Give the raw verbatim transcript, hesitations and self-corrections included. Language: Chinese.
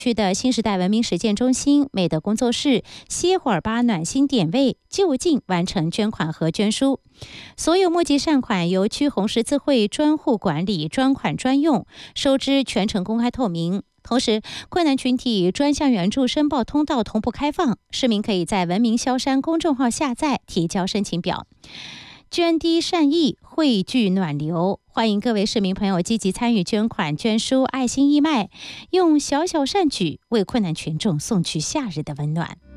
区的新时代文明实践中心美德工作室歇会儿吧暖心点位就近完成捐款和捐书，所有募集善款由区红十字会专户管理，专款专用，收支全程公开透明。同时，困难群体专项援助申报通道同步开放，市民可以在文明萧山公众号下载提交申请表。捐滴善意，汇聚暖流，欢迎各位市民朋友积极参与捐款、捐书、爱心义卖，用小小善举为困难群众送去夏日的温暖。